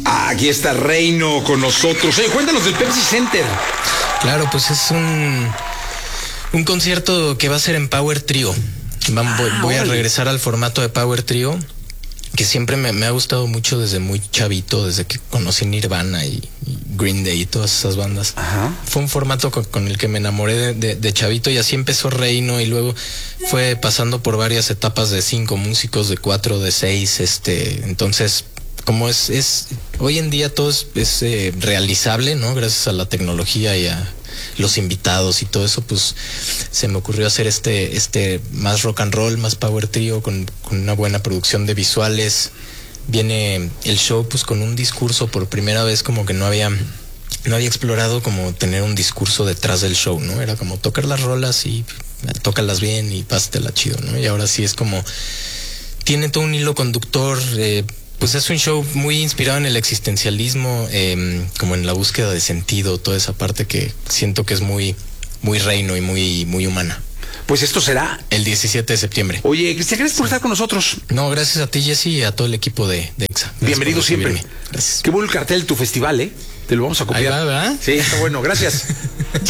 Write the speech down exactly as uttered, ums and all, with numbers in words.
Ah, aquí está Reino con nosotros. Oye, cuéntanos del Pepsi Center. Claro, pues es un, un concierto que va a ser en Power Trio. Vamos, ah, voy, voy a regresar al formato de Power Trio, que siempre me, me ha gustado mucho desde muy chavito, desde que conocí Nirvana y, y Green Day y todas esas bandas. Ajá. Fue un formato con, con el que me enamoré de, de, de chavito, y así empezó Reino, y luego fue pasando por varias etapas de cinco músicos, de cuatro, de seis, este, entonces, como es, es, hoy en día todo es, es eh, realizable, ¿no? Gracias a la tecnología y a los invitados y todo eso, pues se me ocurrió hacer este, este más rock and roll, más Power Trio, con, con una buena producción de visuales. Viene el show pues con un discurso, por primera vez como que no había, no había explorado como tener un discurso detrás del show, ¿no? Era como tocar las rolas y tócalas bien y pásatela chido, ¿no? Y ahora sí es como, tiene todo un hilo conductor, eh, pues es un show muy inspirado en el existencialismo, eh, como en la búsqueda de sentido, toda esa parte que siento que es muy, muy Reino y muy, muy humana. Pues esto será el diecisiete de septiembre. Oye, Cristian, gracias por estar con nosotros. No, gracias a ti, Jesse, y a todo el equipo de, de EXA. Gracias. Bienvenido siempre. Gracias. Qué bueno el cartel de tu festival, ¿eh? Te lo vamos a copiar. Ahí va, ¿verdad? Sí, está bueno, gracias.